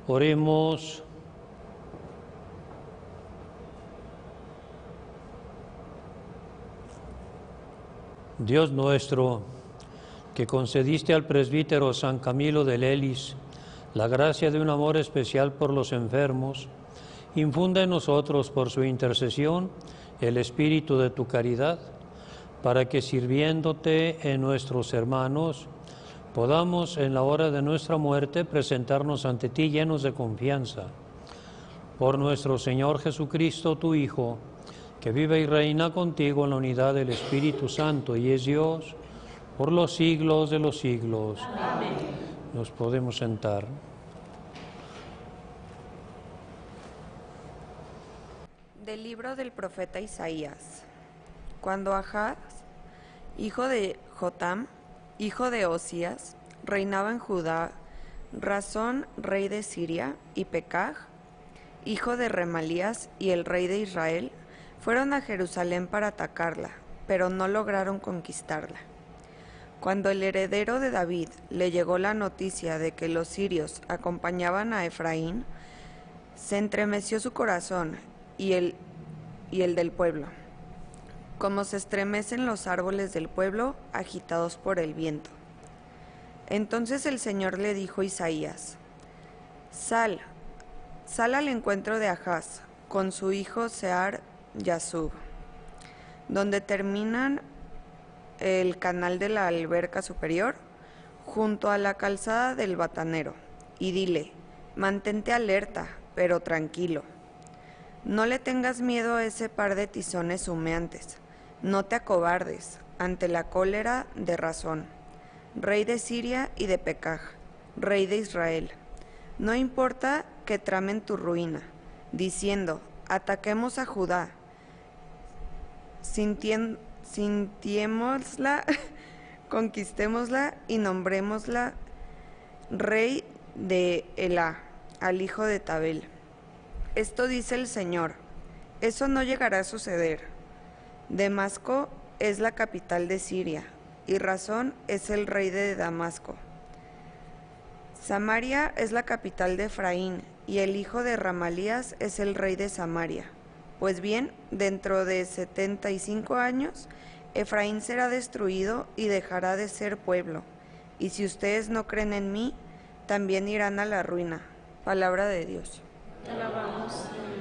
Oremos. Dios nuestro, que concediste al presbítero San Camilo de Lelis la gracia de un amor especial por los enfermos, infunda en nosotros por su intercesión el espíritu de tu caridad, para que sirviéndote en nuestros hermanos, podamos en la hora de nuestra muerte presentarnos ante ti llenos de confianza. Por nuestro Señor Jesucristo, tu Hijo, que vive y reina contigo en la unidad del Espíritu Santo y es Dios por los siglos de los siglos. Amén. Nos podemos sentar. Del libro del profeta Isaías. Cuando Ahaz, hijo de Jotam, hijo de Osías, reinaba en Judá, Rasón, rey de Siria, y Pekaj, hijo de Remalías, y el rey de Israel, fueron a Jerusalén para atacarla, pero no lograron conquistarla. Cuando el heredero de David le llegó la noticia de que los sirios acompañaban a Efraín, se estremeció su corazón y el del pueblo, como se estremecen los árboles del pueblo agitados por el viento. Entonces el Señor le dijo a Isaías: Sal al encuentro de Ahaz con su hijo Sear-Yasub, donde terminan el canal de la alberca superior, junto a la calzada del Batanero, y dile: mantente alerta, pero tranquilo. No le tengas miedo a ese par de tizones humeantes, no te acobardes ante la cólera de Rasón, rey de Siria, y de Pekaj, rey de Israel. No importa que tramen tu ruina, diciendo: ataquemos a Judá, sintiémosla, conquistémosla y nombrémosla rey de Elá, al hijo de Tabel. Esto dice el Señor: eso no llegará a suceder. Damasco es la capital de Siria, y Rasón es el rey de Damasco. Samaria es la capital de Efraín, y el hijo de Remalías es el rey de Samaria. Pues bien, dentro de 75 años, Efraín será destruido y dejará de ser pueblo. Y si ustedes no creen en mí, también irán a la ruina. Palabra de Dios. Te alabamos, Señor.